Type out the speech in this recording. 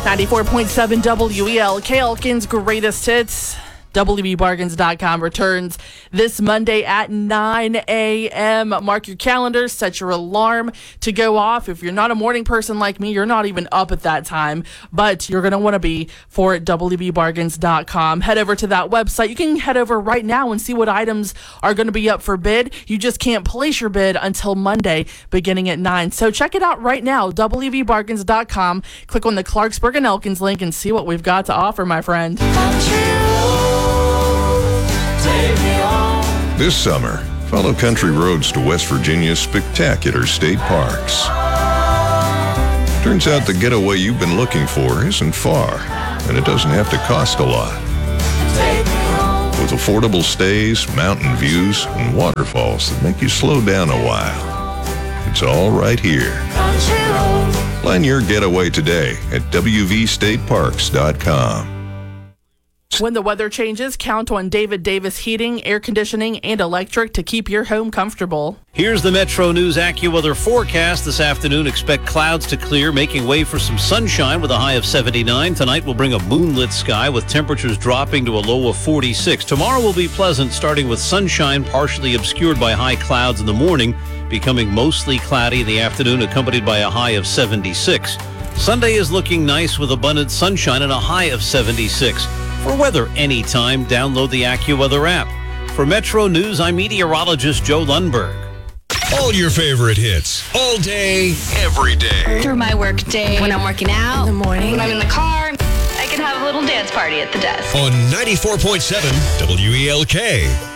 94.7 WELK, Elkin's greatest hits. WBBargains.com returns this Monday at 9 a.m. Mark your calendars, set your alarm to go off. If you're not a morning person like me, you're not even up at that time, but you're going to want to be for WBBargains.com. Head over to that website. You can head over right now and see what items are going to be up for bid. You just can't place your bid until Monday beginning at 9. So check it out right now, WBBargains.com. Click on the Clarksburg and Elkins link and see what we've got to offer, my friend. This summer, follow country roads to West Virginia's spectacular state parks. Turns out the getaway you've been looking for isn't far, and it doesn't have to cost a lot. With affordable stays, mountain views, and waterfalls that make you slow down a while. It's all right here. Plan your getaway today at wvstateparks.com. When the weather changes, count on David Davis Heating, Air Conditioning, and Electric to keep your home comfortable. Here's the Metro News AccuWeather forecast. This afternoon, expect clouds to clear, making way for some sunshine with a high of 79. Tonight will bring a moonlit sky with temperatures dropping to a low of 46. Tomorrow will be pleasant, starting with sunshine partially obscured by high clouds in the morning, becoming mostly cloudy in the afternoon, accompanied by a high of 76. Sunday is looking nice with abundant sunshine and a high of 76. For weather anytime, download the AccuWeather app. For Metro News, I'm meteorologist Joe Lundberg. All your favorite hits, all day, every day. Through my work day, when I'm working out, in the morning, when I'm in the car, I can have a little dance party at the desk. On 94.7 WELK.